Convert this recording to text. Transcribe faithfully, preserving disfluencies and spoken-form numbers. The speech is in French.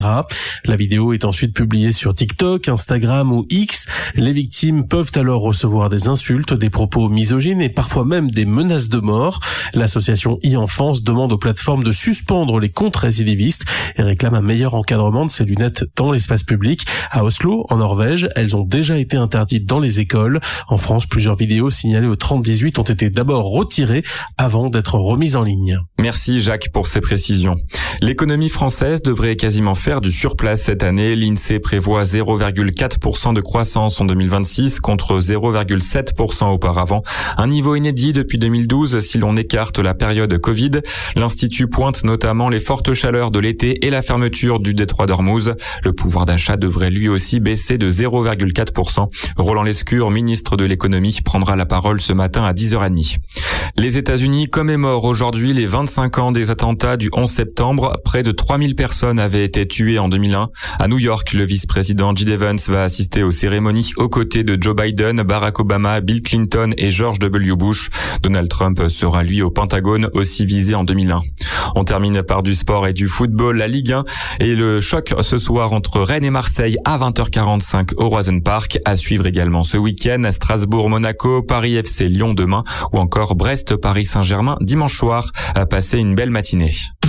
La vidéo est ensuite publiée sur TikTok, Instagram ou X. Les victimes peuvent alors recevoir des insultes, des propos misogynes et parfois même des menaces de mort. L'association e-Enfance demande aux plateformes de suspendre les comptes récidivistes et réclame un meilleur encadrement de ces lunettes dans l'espace public. À Oslo, en Norvège, elles ont déjà été interdites dans les écoles. En France, plusieurs vidéos signalées au trente dix-huit ont été d'abord retirées avant d'être remises en ligne. Merci Jacques pour ces précisions. L'économie française devrait quasiment faire du surplace cette année. L'INSEE prévoit zéro virgule quatre pour cent de croissance en deux mille vingt-six contre zéro virgule sept pour cent auparavant. Un niveau inédit depuis deux mille douze si l'on écarte la période Covid. L'Institut pointe notamment les fortes chaleurs de l'été et la fermeture du détroit d'Ormuz. Le pouvoir d'achat devrait lui aussi baisser de zéro virgule quatre pour cent. Roland Lescure, ministre de l'économie, prendra la parole ce matin à dix heures trente. Les États-Unis commémorent aujourd'hui les vingt-cinq ans des attentats du onze septembre. Près de trois mille personnes avaient été tuées en deux mille un. À New York, le vice-président J D Vance va assister aux cérémonies aux côtés de Joe Biden, Barack Obama, Bill Clinton et George W. Bush. Donald Trump sera lui au Pentagone, aussi visé en deux mille un. On termine par du sport et du football, la Ligue un et le choc ce soir entre Rennes et Marseille à vingt heures quarante-cinq au Roison Park. À suivre également ce week-end, Strasbourg-Monaco, Paris F C Lyon demain ou encore Brest-Paris Saint-Germain dimanche soir. À passer une belle matinée.